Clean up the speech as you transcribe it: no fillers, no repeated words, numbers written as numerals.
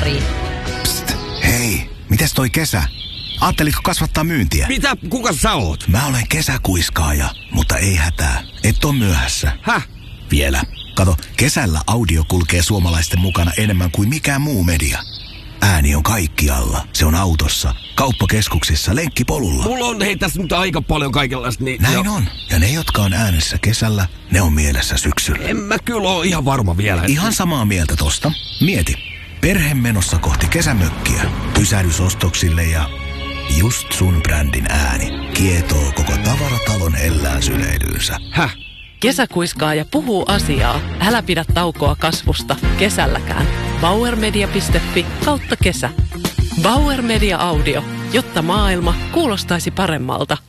Jari. Psst, hei, mites toi kesä? Aattelitko kasvattaa myyntiä? Mitä? Kuka sä oot? Mä olen kesäkuiskaaja, mutta ei hätää. Et oo myöhässä. Häh? Vielä. Kato, kesällä audio kulkee suomalaisten mukana enemmän kuin mikään muu media. Ääni on kaikkialla. Se on autossa, kauppakeskuksissa, lenkkipolulla. Mulla on tässä nyt aika paljon kaikenlaista. Niin Näin on. Ja ne, jotka on äänessä kesällä, ne on mielessä syksyllä. En mä kyllä oo ihan varma vielä. Ihan samaa mieltä tosta. Mieti. Perhe menossa kohti kesämökkiä. Pysähdysostoksille ja just sun brändin ääni kietoo koko tavaratalon hellään syleilyynsä. Häh? Kesäkuiskaaja puhuu asiaa. Älä pidä taukoa kasvusta kesälläkään. Bauermedia.fi/kesä. Bauer Media Audio, jotta maailma kuulostaisi paremmalta.